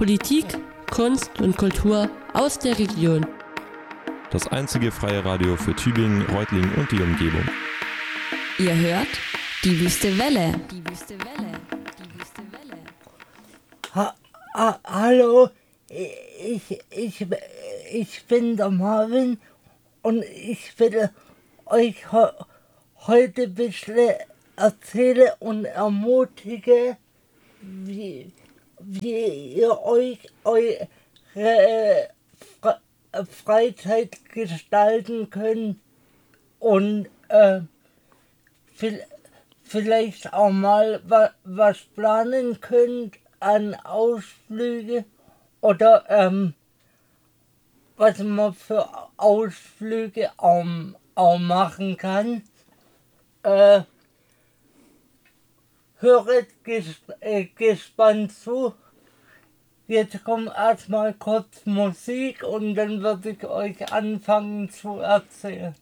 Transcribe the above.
Politik, Kunst und Kultur aus der Region. Das einzige freie Radio für Tübingen, Reutlingen und die Umgebung. Ihr hört die Wüste Welle. Hallo, ich bin der Marvin und ich will euch heute ein bisschen erzählen und ermutige, wie ihr euch eure Freizeit gestalten könnt und vielleicht auch mal was planen könnt an Ausflüge oder was man für Ausflüge auch machen kann. Hört gespannt zu. Jetzt kommt erstmal kurz Musik und dann werde ich euch anfangen zu erzählen.